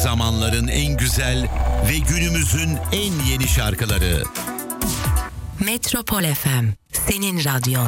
zamanların en güzel ve günümüzün en yeni şarkıları. Metropol FM, senin radyon.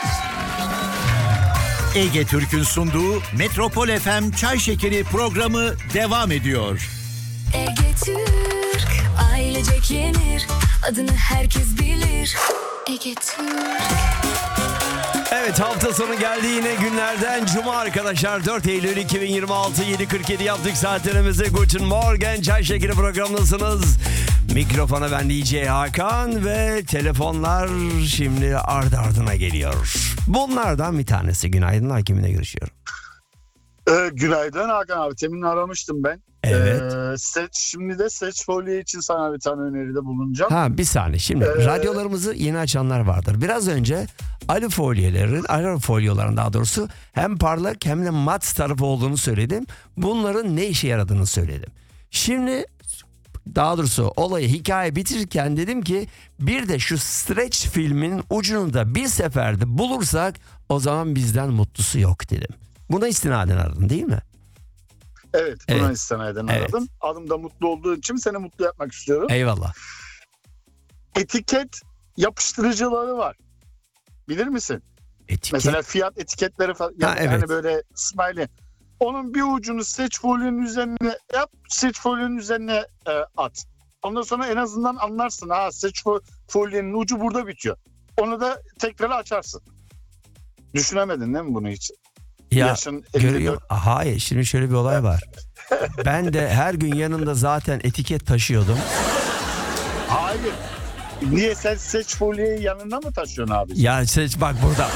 Ege Türk'ün sunduğu Metropol FM Çay Şekeri programı devam ediyor. Ege Türk, ailecek yenir, adını herkes bilir. Ege Türk. Evet, hafta sonu geldi yine günlerden Cuma arkadaşlar. 4 Eylül 2026 7.47 yaptık saatlerimizi. Guten Morgen, Çay Şekeri programındasınız. Mikrofona ben DJ Hakan ve telefonlar şimdi ardı ardına geliyor. Bunlardan bir tanesi. Günaydınlar, kiminle görüşüyorum? Günaydın Hakan abi. Temin aramıştım ben. Evet. Şimdi de seç folyo için sana bir tane öneride bulunacağım. Ha, bir saniye. Şimdi radyolarımızı yeni açanlar vardır. Biraz önce alüfolyoların daha doğrusu hem parlak hem de mat tarafı olduğunu söyledim. Bunların ne işe yaradığını söyledim. Şimdi daha doğrusu olayı, hikaye bitirirken dedim ki bir de şu stretch filmin ucunu da bir seferde bulursak o zaman bizden mutlusu yok dedim. Buna istinaden aradın değil mi? Evet, buna istinaden aradım. Adım da mutlu olduğu için seni mutlu yapmak istiyorum. Eyvallah. Etiket yapıştırıcıları var. Bilir misin? Etiket. Mesela fiyat etiketleri falan. Yani böyle smiley. Onun bir ucunu seç folyonun üzerine yap, seç folyonun üzerine at. Ondan sonra en azından anlarsın. Seç folyonun ucu burada bitiyor. Onu da tekrar açarsın. Düşünemedin değil mi bunu hiç? Ya görüyor. Hayır, şimdi şöyle bir olay var. Ben de her gün yanımda zaten etiket taşıyordum. Hayır. Niye sen seç folyoyu yanında mı taşıyorsun abi? Ya seç bak burada.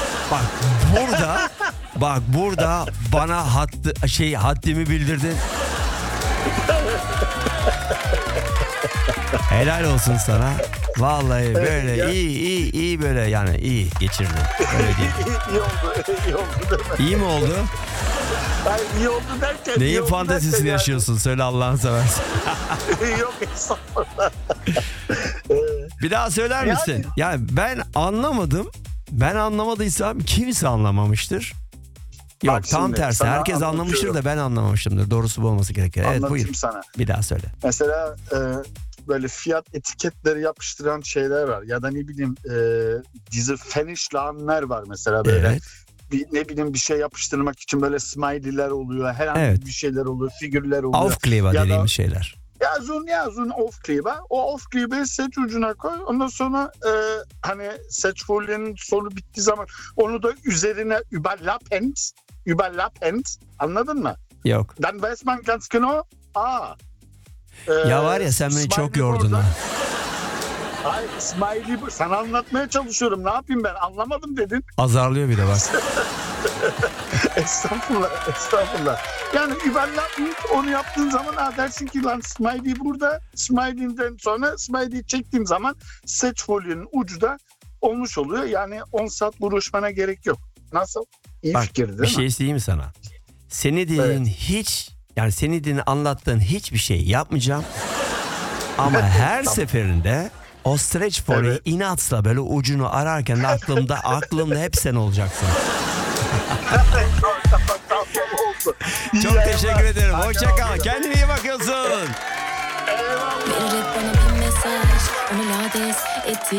Bak burada bana haddimi bildirdin. Helal olsun sana. Vallahi böyle iyi böyle yani iyi geçirdin. Öyle değil. İyi oldu. İyi mi oldu? Hayır, iyi oldu derken. Neyin fantezisini yaşıyorsun? Söyle Allah'ını seversen. Yok, estağfurullah. Bir daha söyler misin? Yani ben anlamadım. Ben anlamadıysam kimse anlamamıştır. Yok, bak tam tersi. Herkes anlamıştır da ben anlamamışımdır. Doğrusu bu olması gerekir. Evet, buyur. Sana. Bir daha söyle. Mesela böyle fiyat etiketleri yapıştıran şeyler var. Ya da ne bileyim dizi finishlanlar var mesela böyle. Evet. Bir şey yapıştırmak için böyle smiley'ler oluyor. Herhangi bir şeyler oluyor. Figürler oluyor. Aufkleber dediğimiz şeyler. Yazın Aufkleber. O Aufkleber'i seç ucuna koy. Ondan sonra hani seç folyanın sonu bittiği zaman onu da üzerine überlappend. Anladın mı? Yok. Dann weiß man ganz genau. Ya var ya, sen beni çok yordun ha. Hayır, smiley sana anlatmaya çalışıyorum. Ne yapayım ben? Anlamadım dedin. Azarlıyor bir de bak. Estağfurullah. Yani überlappend, onu yaptığın zaman dersin ki lan smiley burada. Smiley'den sonra smiley'i çektiğin zaman seç folyonun ucu da olmuş oluyor. Yani 10 saat uğraşmana gerek yok. Nasıl? İyi fikir değil mi? Bir şey isteyeyim mi sana? Seni senin anlattığın hiçbir şey yapmayacağım. Ama her seferinde o stretch folyoyu inatla böyle ucunu ararken de aklımda hep sen olacaksın. Çok teşekkür ederim. Hoşça kal. Kendine iyi bakıyorsun. Verecek bana bir mesaj, onu lades etti.